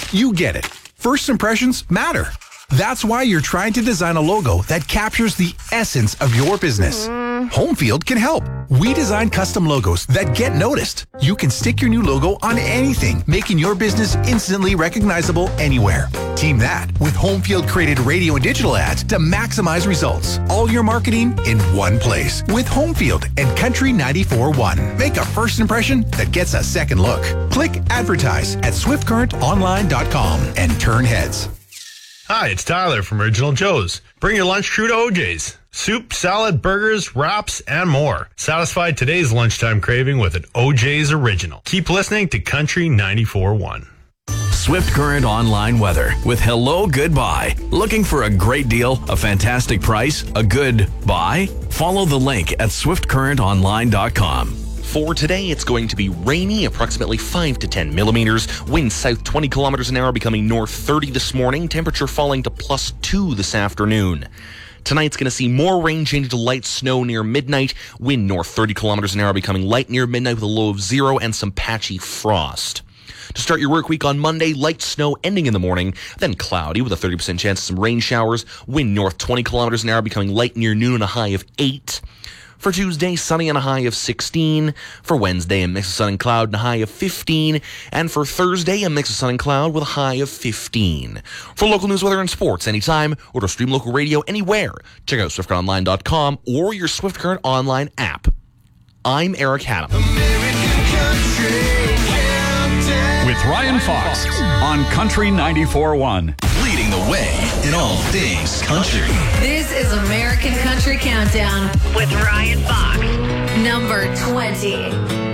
You get it. First impressions matter. That's why you're trying to design a logo that captures the essence of your business. Homefield can help. We design custom logos that get noticed. You can stick your new logo on anything, making your business instantly recognizable anywhere. Team that with Homefield created radio and digital ads to maximize results. All your marketing in one place with Homefield and Country 94.1. Make a first impression that gets a second look. Click advertise at swiftcurrentonline.com and turn heads. Hi, it's Tyler from Original Joe's. Bring your lunch crew to OJ's. Soup, salad, burgers, wraps, and more. Satisfy today's lunchtime craving with an OJ's Original. Keep listening to Country 94.1. Swift Current Online weather with Hello Goodbye. Looking for a great deal, a fantastic price, a good buy? Follow the link at swiftcurrentonline.com. For today, it's going to be rainy, approximately 5 to 10 millimeters. Wind south 20 kilometers an hour, becoming north 30 this morning. Temperature falling to +2 this afternoon. Tonight's going to see more rain change to light snow near midnight. Wind north 30 kilometers an hour, becoming light near midnight with a low of 0 and some patchy frost. To start your work week on Monday, light snow ending in the morning, then cloudy with a 30% chance of some rain showers. Wind north 20 kilometers an hour, becoming light near noon and a high of 8. For Tuesday, sunny and a high of 16. For Wednesday, a mix of sun and cloud and a high of 15. And for Thursday, a mix of sun and cloud with a high of 15. For local news, weather, and sports anytime, or to stream local radio anywhere, check out SwiftCurrentOnline.com or your Swift Current Online app. I'm Eric Haddam. With Ryan Fox on Country 94.1. Leading the way in all things country. This is American Country Countdown with Ryan Fox. Number 20.